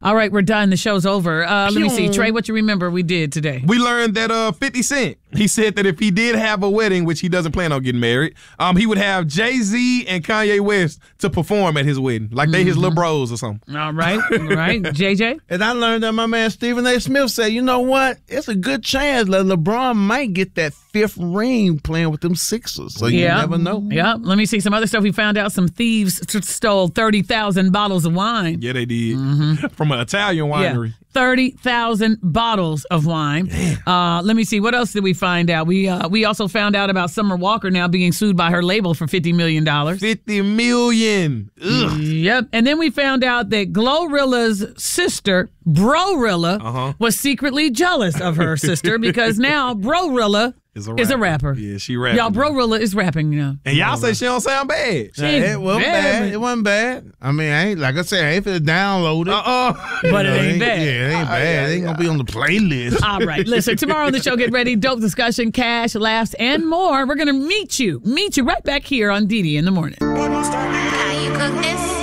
All right, we're done. The show's over. Let me see. Trey, what you remember we did today? We learned that 50 Cent, he said that if he did have a wedding, which he doesn't plan on getting married, he would have Jay-Z and Kanye West to perform at his wedding, like they his little bros or something. All right. JJ? And I learned that my man Stephen A. Smith said, you know what? It's a good chance that LeBron might get that 5th ring playing with them Sixers. So you never know. Yeah. Let me see some other stuff. We found out some thieves stole 30,000 bottles of wine. Yeah, they did. From an Italian winery. Yeah. 30,000 bottles of wine. Let me see. What else did we find out? We also found out about Summer Walker now being sued by her label for $50 million. $50 million. Ugh. Yep. And then we found out that Glorilla's sister, Brorilla, was secretly jealous of her sister because now Brorilla is a rapper. Yeah, she rapping. Y'all, Brorilla is rapping now. And y'all say she don't sound bad. It wasn't bad. It wasn't bad. I mean, I ain't finna download it. But it ain't bad. Yeah, it ain't bad. It ain't gonna be on the playlist. All right. Listen, tomorrow on the show, get ready. Dope discussion, cash, laughs, and more. We're going to meet you right back here on Didi in the Morning. How you cook this?